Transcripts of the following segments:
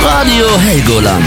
Radio Helgoland.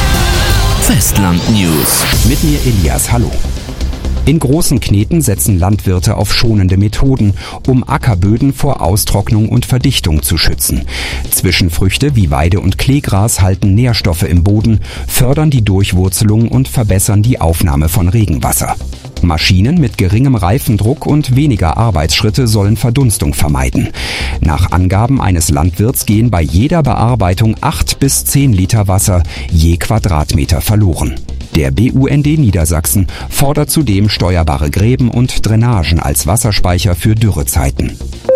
Festland News. Mit mir Elias, hallo. In großen Kneten setzen Landwirte auf schonende Methoden, um Ackerböden vor Austrocknung und Verdichtung zu schützen. Zwischenfrüchte wie Weide- und Kleegras halten Nährstoffe im Boden, fördern die Durchwurzelung und verbessern die Aufnahme von Regenwasser. Maschinen mit geringem Reifendruck und weniger Arbeitsschritte sollen Verdunstung vermeiden. Nach Angaben eines Landwirts gehen bei jeder Bearbeitung 8 bis 10 Liter Wasser je Quadratmeter verloren. Der BUND Niedersachsen fordert zudem steuerbare Gräben und Drainagen als Wasserspeicher für Dürrezeiten.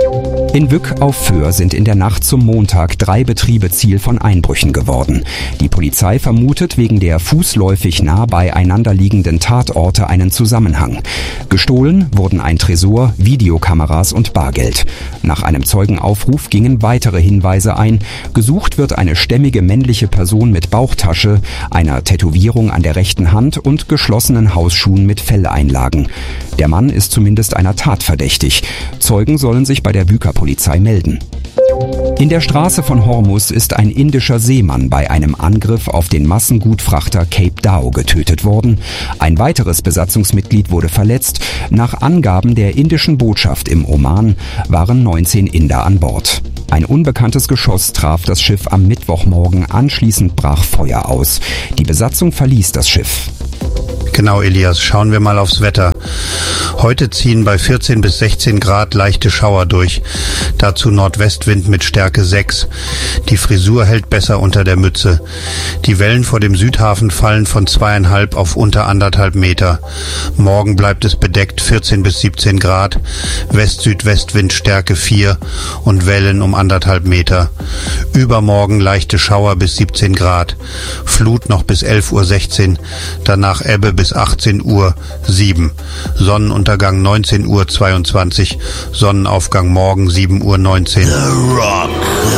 In Wyck auf Föhr sind in der Nacht zum Montag 3 Betriebe Ziel von Einbrüchen geworden. Die Polizei vermutet wegen der fußläufig nah beieinander liegenden Tatorte einen Zusammenhang. Gestohlen wurden ein Tresor, Videokameras und Bargeld. Nach einem Zeugenaufruf gingen weitere Hinweise ein. Gesucht wird eine stämmige männliche Person mit Bauchtasche, einer Tätowierung an der rechten Hand und geschlossenen Hausschuhen mit Felleinlagen. Der Mann ist zumindest einer Tat verdächtig. Zeugen sollen sich bei der Wyker Polizei melden. In der Straße von Hormuz ist ein indischer Seemann bei einem Angriff auf den Massengutfrachter Cape Dao getötet worden. Ein weiteres Besatzungsmitglied wurde verletzt. Nach Angaben der indischen Botschaft im Oman waren 19 Inder an Bord. Ein unbekanntes Geschoss traf das Schiff am Mittwochmorgen, anschließend brach Feuer aus. Die Besatzung verließ das Schiff. Genau, Elias, schauen wir mal aufs Wetter. Heute ziehen bei 14 bis 16 Grad leichte Schauer durch. Dazu Nordwestwind mit Stärke 6. Die Frisur hält besser unter der Mütze. Die Wellen vor dem Südhafen fallen von 2,5 auf unter 1,5 Meter. Morgen bleibt es bedeckt 14 bis 17 Grad. West-Südwestwind Stärke 4 und Wellen um 1,5 Meter. Übermorgen leichte Schauer bis 17 Grad. Flut noch bis 11:16 Uhr. Danach Ebbe bis 18:07 Uhr. Sonnenuntergang 19:22 Uhr. Sonnenaufgang morgen 7:19 Uhr. The Rock.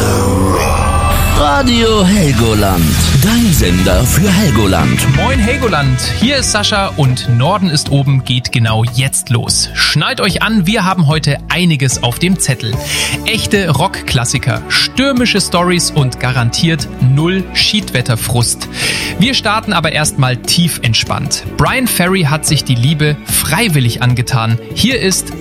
Radio Helgoland. Dein Sender für Helgoland. Moin Helgoland, hier ist Sascha und Norden ist oben geht genau jetzt los. Schnallt euch an, wir haben heute einiges auf dem Zettel. Echte Rockklassiker, stürmische Stories und garantiert 0 Schiedwetterfrust. Wir starten aber erstmal tief entspannt. Bryan Ferry hat sich die Liebe freiwillig angetan. Hier ist